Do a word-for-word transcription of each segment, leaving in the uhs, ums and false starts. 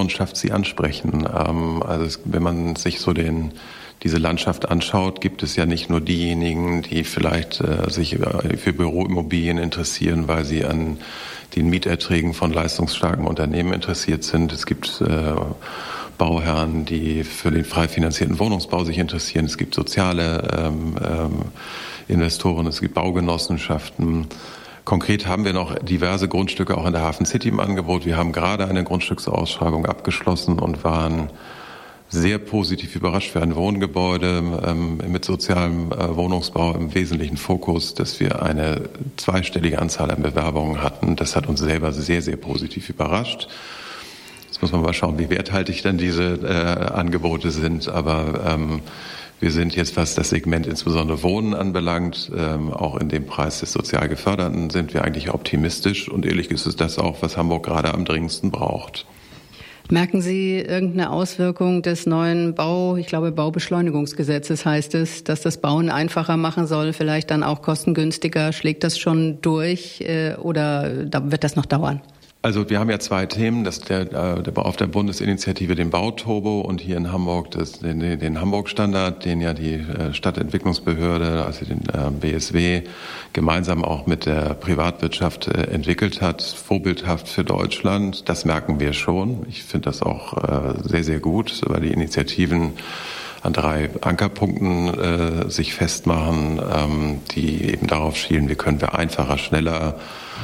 Baugrundschaft Sie ansprechen. Ähm, also es, wenn man sich so den diese Landschaft anschaut, gibt es ja nicht nur diejenigen, die vielleicht äh, sich für Büroimmobilien interessieren, weil sie an den Mieterträgen von leistungsstarken Unternehmen interessiert sind. Es gibt äh, Bauherren, die für den frei finanzierten Wohnungsbau sich interessieren. Es gibt soziale ähm, ähm, Investoren, es gibt Baugenossenschaften. Konkret haben wir noch diverse Grundstücke auch in der Hafen City im Angebot. Wir haben gerade eine Grundstücksausschreibung abgeschlossen und waren sehr positiv überrascht für ein Wohngebäude ähm, mit sozialem äh, Wohnungsbau im wesentlichen Fokus, dass wir eine zweistellige Anzahl an Bewerbungen hatten. Das hat uns selber sehr, sehr positiv überrascht. Jetzt muss man mal schauen, wie werthaltig dann diese äh, Angebote sind. Aber ähm, wir sind jetzt, was das Segment insbesondere Wohnen anbelangt, ähm, auch in dem Preis des sozial Geförderten sind wir eigentlich optimistisch. Und ehrlich ist es das auch, was Hamburg gerade am dringendsten braucht. Merken Sie irgendeine Auswirkung des neuen Bau, ich glaube Baubeschleunigungsgesetzes heißt es, dass das Bauen einfacher machen soll, vielleicht dann auch kostengünstiger? Schlägt das schon durch äh, oder da wird das noch dauern? Also wir haben ja zwei Themen, das der, der auf der Bundesinitiative den Bauturbo und hier in Hamburg das, den, den Hamburg-Standard, den ja die Stadtentwicklungsbehörde, also den B S W, gemeinsam auch mit der Privatwirtschaft entwickelt hat, vorbildhaft für Deutschland. Das merken wir schon. Ich finde das auch sehr, sehr gut, weil die Initiativen an drei Ankerpunkten äh, sich festmachen, ähm, die eben darauf schielen, wie können wir einfacher, schneller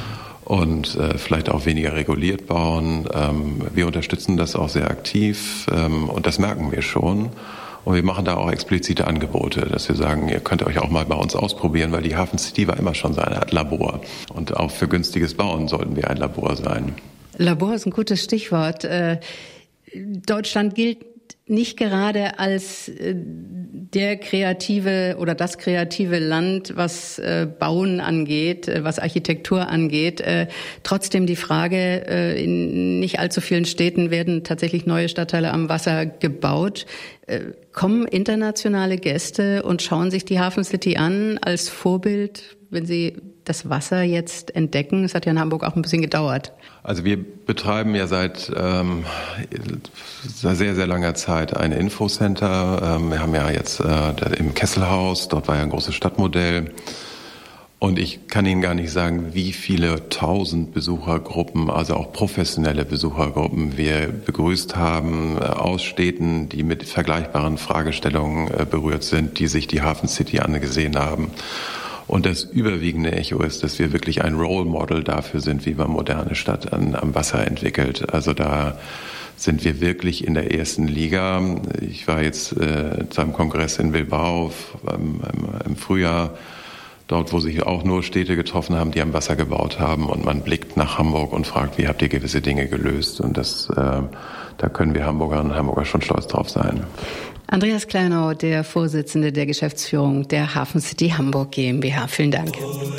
und äh, vielleicht auch weniger reguliert bauen. Ähm, wir unterstützen das auch sehr aktiv ähm, und das merken wir schon. Und wir machen da auch explizite Angebote, dass wir sagen, ihr könnt euch auch mal bei uns ausprobieren, weil die Hafen City war immer schon so eine Art Labor. Und auch für günstiges Bauen sollten wir ein Labor sein. Labor ist ein gutes Stichwort. Äh, Deutschland gilt nicht gerade als äh, der kreative oder das kreative Land, was äh, Bauen angeht, äh, was Architektur angeht. Äh, trotzdem die Frage, äh, in nicht allzu vielen Städten werden tatsächlich neue Stadtteile am Wasser gebaut. Äh, kommen internationale Gäste und schauen sich die Hafen City an als Vorbild, wenn sie das Wasser jetzt entdecken? Es hat ja in Hamburg auch ein bisschen gedauert. Also wir betreiben ja seit ähm, sehr, sehr langer Zeit ein Infocenter. Ähm, wir haben ja jetzt äh, im Kesselhaus, dort war ja ein großes Stadtmodell. Und ich kann Ihnen gar nicht sagen, wie viele tausend Besuchergruppen, also auch professionelle Besuchergruppen wir begrüßt haben äh, aus Städten, die mit vergleichbaren Fragestellungen äh, berührt sind, die sich die Hafen City angesehen haben. Und das überwiegende Echo ist, dass wir wirklich ein Role Model dafür sind, wie man moderne Stadt an, am Wasser entwickelt. Also da sind wir wirklich in der ersten Liga. Ich war jetzt äh, zu einem Kongress in Bilbao im, im Frühjahr, dort, wo sich auch nur Städte getroffen haben, die am Wasser gebaut haben. Und man blickt nach Hamburg und fragt, wie habt ihr gewisse Dinge gelöst? Und das, äh, da können wir Hamburgerinnen und Hamburger schon stolz drauf sein. Andreas Kleinau, der Vorsitzende der Geschäftsführung der Hafen City Hamburg GmbH. Vielen Dank.